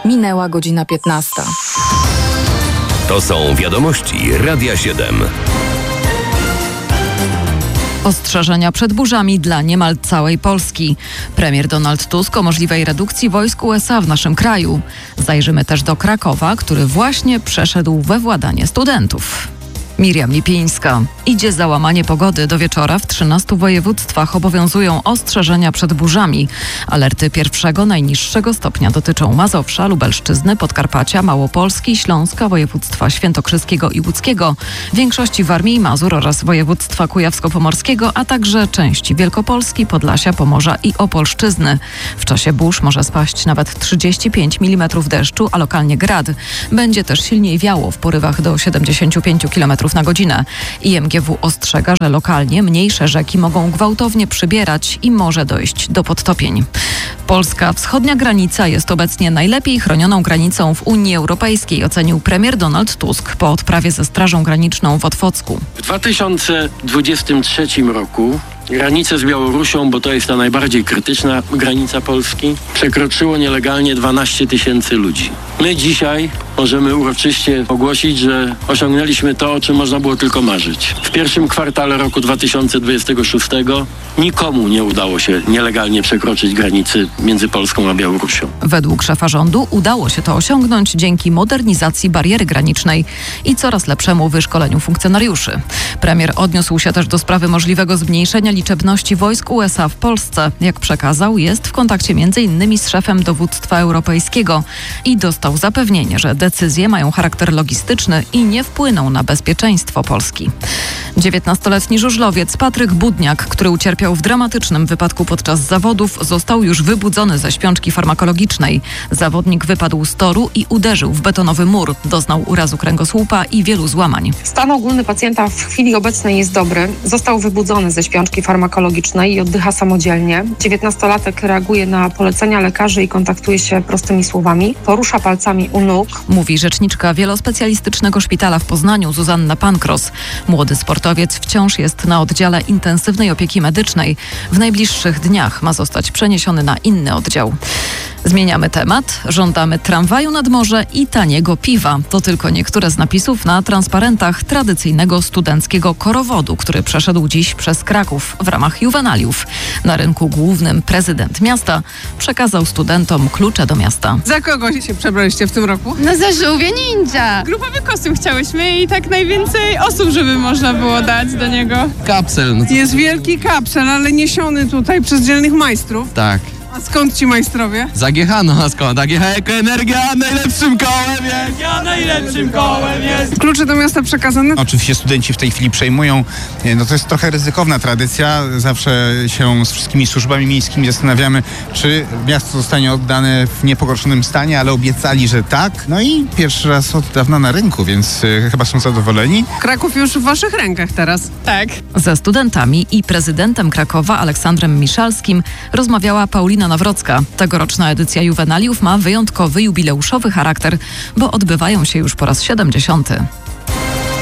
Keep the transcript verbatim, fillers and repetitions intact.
Minęła godzina piętnasta. To są wiadomości Radia siedem. Ostrzeżenia przed burzami dla niemal całej Polski. Premier Donald Tusk o możliwej redukcji wojsk U S A w naszym kraju. Zajrzymy też do Krakowa, który właśnie przeszedł we władanie studentów. Miriam Lipińska. Idzie załamanie pogody. Do wieczora w trzynastu województwach obowiązują ostrzeżenia przed burzami. Alerty pierwszego, najniższego stopnia dotyczą Mazowsza, Lubelszczyzny, Podkarpacia, Małopolski, Śląska, województwa świętokrzyskiego i łódzkiego, większości Warmii i Mazur oraz województwa kujawsko-pomorskiego, a także części Wielkopolski, Podlasia, Pomorza i Opolszczyzny. W czasie burz może spaść nawet trzydzieści pięć milimetrów deszczu, a lokalnie grad. Będzie też silniej wiało w porywach do siedemdziesiąt pięć kilometrów na godzinę. I M G W ostrzega, że lokalnie mniejsze rzeki mogą gwałtownie przybierać i może dojść do podtopień. Polska wschodnia granica jest obecnie najlepiej chronioną granicą w Unii Europejskiej, ocenił premier Donald Tusk po odprawie ze Strażą Graniczną w Otwocku. W dwa tysiące dwudziestym trzecim roku granicę z Białorusią, bo to jest ta najbardziej krytyczna granica Polski, przekroczyło nielegalnie dwanaście tysięcy ludzi. My dzisiaj możemy uroczyście ogłosić, że osiągnęliśmy to, o czym można było tylko marzyć. W pierwszym kwartale roku dwa tysiące dwudziestego szóstego nikomu nie udało się nielegalnie przekroczyć granicy między Polską a Białorusią. Według szefa rządu udało się to osiągnąć dzięki modernizacji bariery granicznej i coraz lepszemu wyszkoleniu funkcjonariuszy. Premier odniósł się też do sprawy możliwego zmniejszenia liczebności wojsk U S A w Polsce. Jak przekazał, jest w kontakcie między innymi z szefem dowództwa europejskiego i dostał zapewnienie, że decyzje mają charakter logistyczny i nie wpłyną na bezpieczeństwo Polski. dziewiętnastoletni żużlowiec Patryk Budniak, który ucierpiał w dramatycznym wypadku podczas zawodów, został już wybudzony ze śpiączki farmakologicznej. Zawodnik wypadł z toru i uderzył w betonowy mur. Doznał urazu kręgosłupa i wielu złamań. Stan ogólny pacjenta w chwili obecnej jest dobry. Został wybudzony ze śpiączki farmakologicznej i oddycha samodzielnie. dziewiętnastolatek reaguje na polecenia lekarzy i kontaktuje się prostymi słowami. Porusza palcami u nóg. Mówi rzeczniczka Wielospecjalistycznego Szpitala w Poznaniu Zuzanna Pankros. Młody sportowiec wciąż jest na oddziale intensywnej opieki medycznej. W najbliższych dniach ma zostać przeniesiony na inny oddział. Zmieniamy temat. Żądamy tramwaju nad morze i taniego piwa. To tylko niektóre z napisów na transparentach tradycyjnego studenckiego korowodu, który przeszedł dziś przez Kraków w ramach juwenaliów. Na rynku głównym prezydent miasta przekazał studentom klucze do miasta. Za kogo się przebraliście w tym roku? Na za żółwie ninja. Grupowy kostium chciałyśmy i tak najwięcej osób, żeby można było dać do niego. Kapsel. No to... Jest wielki kapsel, ale niesiony tutaj przez dzielnych majstrów. Tak. A skąd ci majstrowie? Z A G H, no a skąd? A G H Ekoenergia najlepszym kołem jest! Ja najlepszym kołem jest! Klucze do miasta przekazane? Oczywiście studenci w tej chwili przejmują, no to jest trochę ryzykowna tradycja. Zawsze się z wszystkimi służbami miejskimi zastanawiamy, czy miasto zostanie oddane w niepogorszonym stanie, ale obiecali, że tak. No i pierwszy raz od dawna na rynku, więc y, chyba są zadowoleni. Kraków już w waszych rękach teraz. Tak. Ze studentami i prezydentem Krakowa Aleksandrem Miszalskim rozmawiała Paulina Nawrocka. Tegoroczna edycja juwenaliów ma wyjątkowy jubileuszowy charakter, bo odbywają się już po raz siedemdziesiąty.